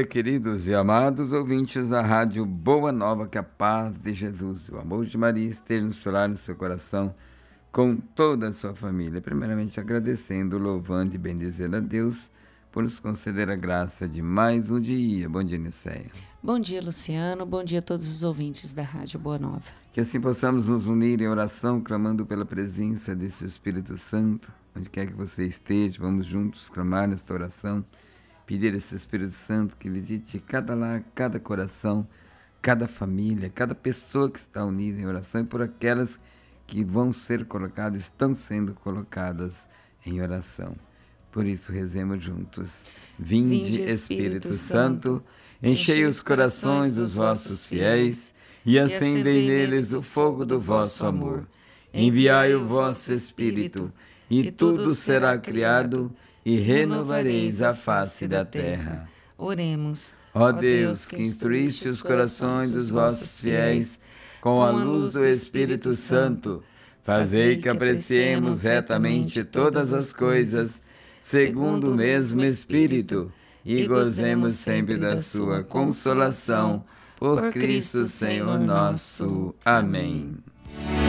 dia, queridos e amados ouvintes da Rádio Boa Nova, que a paz de Jesus e o amor de Maria esteja no seu lar, no seu coração, com toda a sua família. Primeiramente agradecendo, louvando e bendizendo a Deus por nos conceder a graça de mais um dia. Bom dia, Niceia. Bom dia, Luciano. Bom dia a todos os ouvintes da Rádio Boa Nova. Que assim possamos nos unir em oração, clamando pela presença desse Espírito Santo. Onde quer que você esteja, vamos juntos clamar nesta oração. Pedir a esse Espírito Santo que visite cada lar, cada coração, cada família, cada pessoa que está unida em oração e por aquelas que vão ser colocadas, estão sendo colocadas em oração. Por isso, rezemos juntos. Vinde, Espírito Santo, enchei os corações dos vossos fiéis e acendei neles o fogo do vosso amor. Enviai o vosso Espírito e tudo será criado e renovareis a face da terra. Oremos. Ó Deus, que instruíste os corações dos vossos fiéis com a luz do Espírito Santo, fazei que apreciemos retamente todas as coisas, segundo o mesmo Espírito, e gozemos sempre da sua consolação. Por Cristo Senhor nosso. Amém.